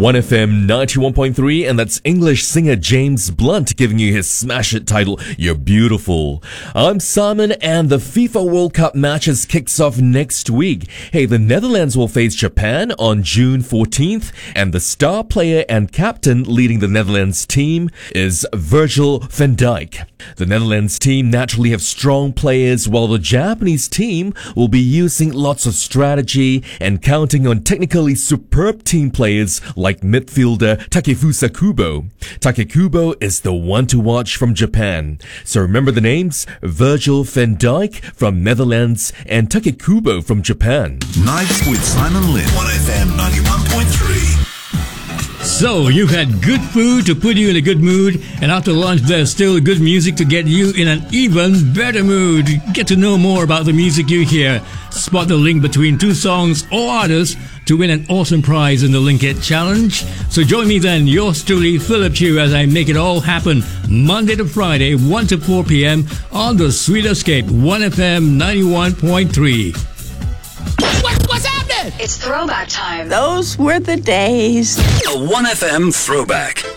1FM 91.3, and that's English singer James Blunt giving you his smash hit title, You're Beautiful. I'm Simon, and the FIFA World Cup matches kicks off next week. Hey, the Netherlands will face Japan on June 14th, and the star player and captain leading the Netherlands team is Virgil van Dijk. The Netherlands team naturally have strong players, while the Japanese team will be using lots of strategy and counting on technically superb team players like midfielder Takefusa Kubo. Take Kubo is the one to watch from Japan. So remember the names: Virgil van Dijk from Netherlands and Take Kubo from Japan. Nights with Simon Lynn. 1FM 91.3. So, you've had good food to put you in a good mood, and after lunch there's still good music to get you in an even better mood. Get to know more about the music you hear. Spot the link between two songs or artists to win an awesome prize in the Link It Challenge. So join me then, yours truly, Philip Chew, as I make it all happen Monday to Friday, 1 to 4 p.m. on the Sweet Escape, 1FM 91.3. What's happening? It's throwback time. Those were the days. A 1FM throwback.